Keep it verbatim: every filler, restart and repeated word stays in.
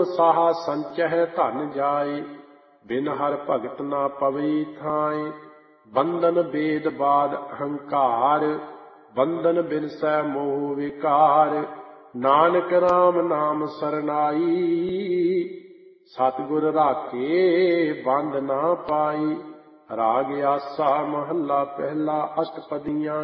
ਸਾਹਾ ਸੰਚਹਿ ਧਨ ਜਾਏ, ਬਿਨ ਹਰ ਭਗਤ ਨਾ ਪਵਈ ਥਾਏ। ਬੰਧਨ ਬੇਦ ਬਾਦ ਅਹੰਕਾਰ, ਬੰਧਨ ਬਿਨਸੈ ਮੋਹ ਵਿਕਾਰ। ਨਾਨਕ ਰਾਮ ਨਾਮ ਸਰਨਾਈ, ਸਤਿਗੁਰ ਰਾਖੇ ਬੰਧ ਨਾ ਪਾਈ। ਰਾਗ ਆਸਾ ਮਹੱਲਾ ਪਹਿਲਾ, ਅਸ਼ਟਪਦੀਆਂ